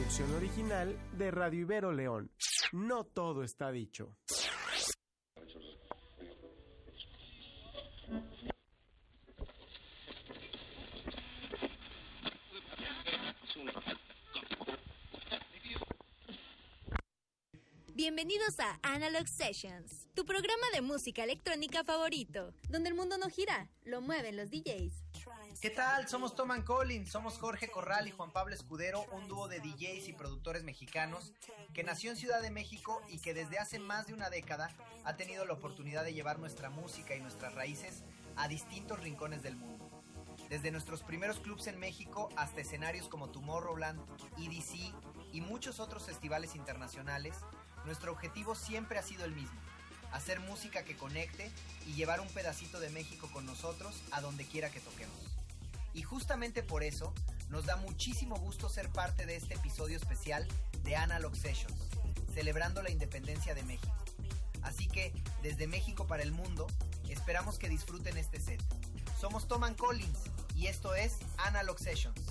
producción original de Radio Ibero León. No todo está dicho. Bienvenidos a Analog Sessions, tu programa de música electrónica favorito, donde el mundo no gira, lo mueven los DJs. ¿Qué tal? Somos Tom and Collins, somos Jorge Corral y Juan Pablo Escudero, un dúo de DJs y productores mexicanos que nació en Ciudad de México y que desde hace más de una década ha tenido la oportunidad de llevar nuestra música y nuestras raíces a distintos rincones del mundo. Desde nuestros primeros clubs en México hasta escenarios como Tomorrowland, EDC y muchos otros festivales internacionales, nuestro objetivo siempre ha sido el mismo: hacer música que conecte y llevar un pedacito de México con nosotros a donde quiera que toquemos. Y justamente por eso nos da muchísimo gusto ser parte de este episodio especial de Analog Sessions, celebrando la independencia de México. Así que, desde México para el mundo, esperamos que disfruten este set. Somos Tom and Collins y esto es Analog Sessions.